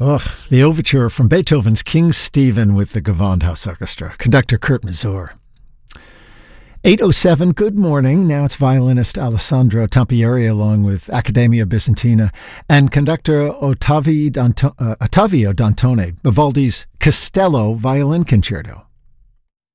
Oh, the overture from Beethoven's King Stephen with the Gewandhaus Orchestra. Conductor Kurt Masur. 8:07, good morning. Now it's violinist Alessandro Tampieri along with Accademia Bizantina and conductor Ottavio Dantone, Vivaldi's Castello Violin Concerto.